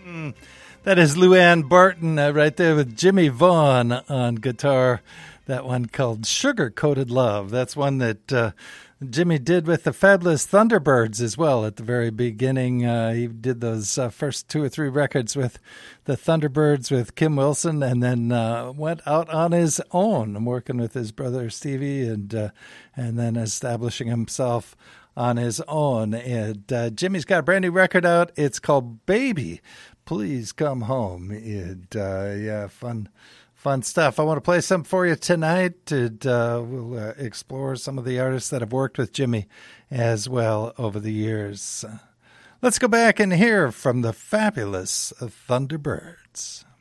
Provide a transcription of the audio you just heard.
That is Luann Barton right there with Jimmy Vaughn on guitar. That one called Sugar Coated Love. That's one that Jimmy did with the Fabulous Thunderbirds as well at the very beginning. He did those first 2 or 3 records with the Thunderbirds with Kim Wilson, and then went out on his own, working with his brother Stevie, and then establishing himself on his own. And Jimmy's got a brand new record out. It's called Baby, Please Come Home. And yeah, fun stuff. I want to play some for you tonight. And we'll explore some of the artists that have worked with Jimmy as well over the years. Let's go back and hear from the Fabulous Thunderbirds.